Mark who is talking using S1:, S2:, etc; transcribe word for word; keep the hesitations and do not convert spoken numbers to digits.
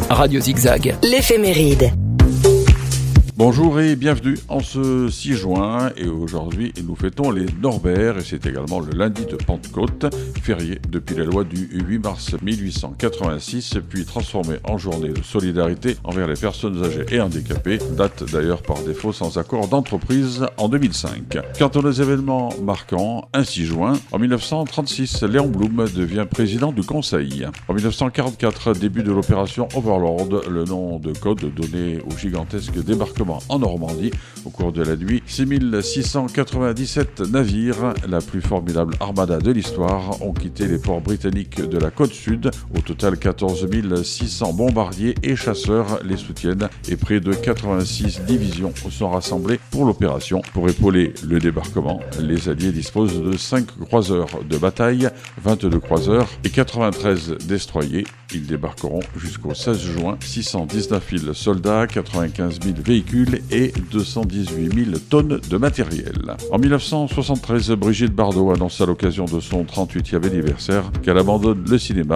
S1: Radio Zigzag.
S2: L'éphéméride.
S3: Bonjour et bienvenue en ce six juin, et aujourd'hui nous fêtons les Norbert et c'est également le lundi de Pentecôte, férié depuis la loi du huit mars mille huit cent quatre-vingt-six, puis transformé en journée de solidarité envers les personnes âgées et handicapées, date d'ailleurs par défaut sans accord d'entreprise en deux mille cinq. Quant aux événements marquants, un six juin, en mille neuf cent trente-six, Léon Blum devient président du Conseil. En mille neuf cent quarante-quatre, début de l'opération Overlord, le nom de code donné au gigantesque débarquement en Normandie. Au cours de la nuit, six mille six cent quatre-vingt-dix-sept navires, la plus formidable armada de l'histoire, ont quitté les ports britanniques de la côte sud. Au total, quatorze mille six cents bombardiers et chasseurs les soutiennent et près de quatre-vingt-six divisions sont rassemblées pour l'opération. Pour épauler le débarquement, les Alliés disposent de cinq croiseurs de bataille, vingt-deux croiseurs et quatre-vingt-treize destroyers. Ils débarqueront jusqu'au seize juin, six cent dix-neuf mille soldats, quatre-vingt-quinze mille véhicules et deux cent dix-huit mille tonnes de matériel. En mille neuf cent soixante-treize, Brigitte Bardot annonce à l'occasion de son trente-huitième anniversaire qu'elle abandonne le cinéma